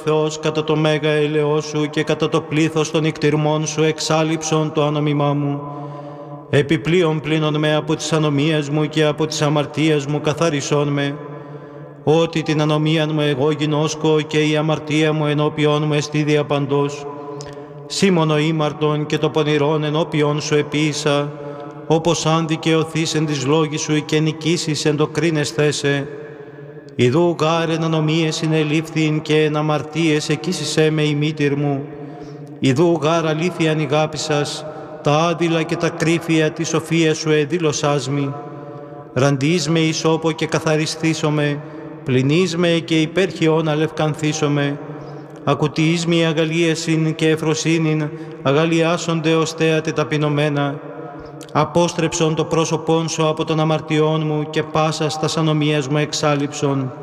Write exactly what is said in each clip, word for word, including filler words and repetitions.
Θεός κατά το μέγα έλεος σου και κατά το πλήθος των νικτυρμών σου εξάλειψον το ανομιμά μου. Επιπλέον πλύνον με από τις ανομίες μου και από τις αμαρτίες μου καθαρισόν με. Ότι την ανομία μου εγώ γινώσκω και η αμαρτία μου ενώπιόν μου εστί διαπαντός. Σήμωνο ήμαρτον και το πονηρόν ενώπιον σου επίησα, όπως αν δικαιωθείς εν της λόγης σου και νικήσεις εν το κρίνες θέσε. Ιδού γάρ εν ανομίες συνελήφθην και εν αμαρτίες εκείσισέ με η μήτηρ μου. Ιδού γάρ αλήθειαν η αγάπη σας, τα άδειλα και τα κρύφια τη σοφία σου εδήλωσάς μη. Ραντείς με ισόπο και καθαριστήσομαι, πλυνείς με και υπέρχιον αλευκανθήσομαι. Ακουτείς με αγαλίασιν και εφροσύνην, αγαλιάσονται ως θέατε ταπεινωμένα. Απόστρεψον το πρόσωπόν σου από των αμαρτιών μου και πάσα στας ανομίας μου εξάλειψον.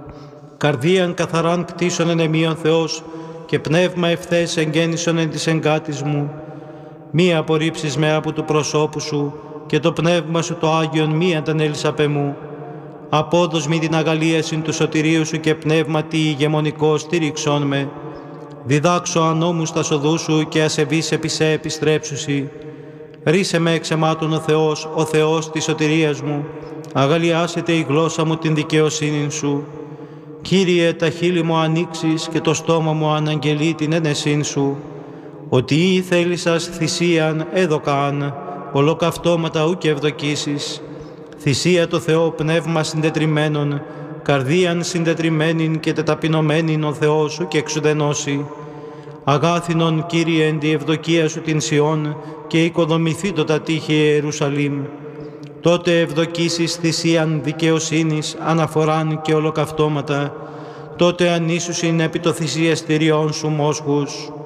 Καρδίαν καθαράν κτίσον εν εμείον Θεός και πνεύμα ευθές εγγέννησον εν της εγκάτης μου. Μη απορρίψεις με από του προσώπου σου και το πνεύμα σου το Άγιον μη αντανέλεις απ' εμού. Απόδος μη την αγαλίασιν του σωτηρίου σου και πνεύματι ηγεμονικό στήριξον με. Διδάξω ανώμους τα σοδού σου και ασεβείς επί σε επιστρέψουσι. Ρίσε με εξ εμάτων ο Θεός, ο Θεός της σωτηρίας μου. Αγαλιάσετε η γλώσσα μου την δικαιοσύνη σου. Κύριε, τα χείλη μου ανοίξεις και το στόμα μου αναγγελεί την ένεσήν σου. Ότι ή θέλησας θυσίαν έδωκαν, ολοκαυτώματα ουκ ευδοκίσεις. Θυσία το Θεό πνεύμα συντετριμένον, καρδίαν συντετριμένην και τεταπεινωμένην ο Θεός σου και εξουδενώσει. Αγάθινον, Κύριε, εν τη ευδοκία σου την Σιών και οικοδομηθήτω τα τείχη Ιερουσαλήμ. Τότε ευδοκίσεις θυσίαν δικαιοσύνης, αναφοράν και ολοκαυτώματα. Τότε ανήσουσιν επί το θυσιαστηριών σου μόσχους.